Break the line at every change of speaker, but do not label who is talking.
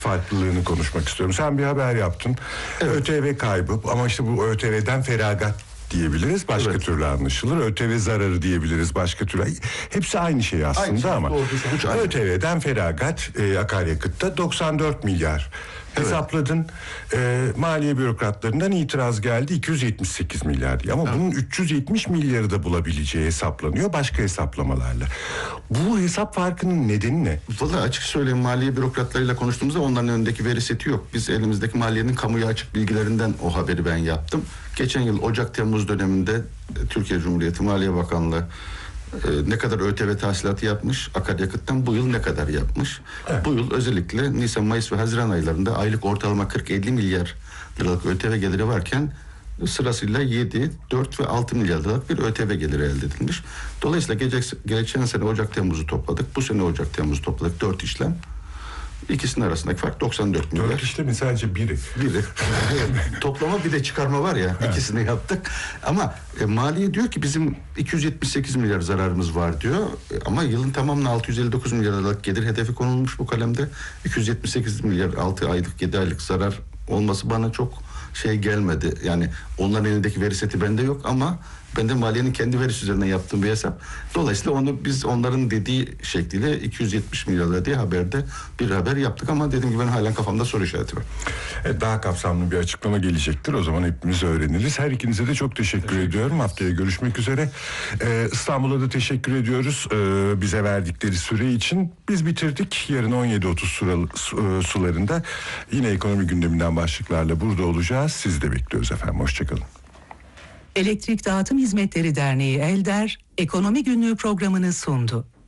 farklılığını konuşmak istiyorum. Sen bir haber yaptın. Evet. ÖTV kaybı ama işte bu ÖTV'den feragat diyebiliriz. Başka türlü anlaşılır. ÖTV zararı diyebiliriz. Başka türlü. Hepsi aynı şey aslında aynı şey, ama. ÖTV'den feragat akaryakıtta 94 milyar. Evet. Hesapladın. Maliye bürokratlarından itiraz geldi 278 milyar diye. Ama bunun 370 milyarı da bulabileceği hesaplanıyor başka hesaplamalarla. Bu hesap farkının nedeni ne?
Vallahi açık söyleyeyim, maliye bürokratlarıyla konuştuğumuzda onların önündeki veri seti yok. Biz elimizdeki maliyenin kamuya açık bilgilerinden o haberi ben yaptım. Geçen yıl Ocak-Temmuz döneminde Türkiye Cumhuriyeti Maliye Bakanlığı ne kadar ÖTV tahsilatı yapmış, akaryakıttan bu yıl ne kadar yapmış? Evet. Bu yıl özellikle Nisan, Mayıs ve Haziran aylarında aylık ortalama 40-50 milyar liralık ÖTV geliri varken sırasıyla 7, 4 ve 6 milyar liralık bir ÖTV geliri elde edilmiş. Dolayısıyla geçen sene Ocak-Temmuz'u topladık. Bu sene Ocak-Temmuz'u topladık. 4 işlem. İkisinin arasındaki fark 94 milyar.
4 işlemin sadece biri.
Toplama bir de çıkarma var ya, ikisini yaptık. Ama maliye diyor ki bizim 278 milyar zararımız var diyor. Ama yılın tamamına 659 milyar liralık gelir hedefi konulmuş bu kalemde. 278 milyar 6 aylık 7 aylık zarar olması bana çok gelmedi. Yani onların elindeki veri seti bende yok ama ben de maliyenin kendi verisi üzerinden yaptığım bir hesap. Dolayısıyla onu biz onların dediği şekliyle 270 milyar lira diye haberde bir haber yaptık ama dediğim gibi ben halen kafamda soru işareti var.
Daha kapsamlı bir açıklama gelecektir. O zaman hepimiz öğreniriz. Her ikinize de çok teşekkür ediyorum. Haftaya görüşmek üzere. İstanbul'a da teşekkür ediyoruz. Bize verdikleri süre için. Biz bitirdik. Yarın 17.30 sularında yine ekonomi gündeminden başlıklarla burada olacağız. Sizi de bekliyoruz efendim. Hoşçakalın.
Elektrik Dağıtım Hizmetleri Derneği ELDER, Ekonomi Günlüğü programını sundu.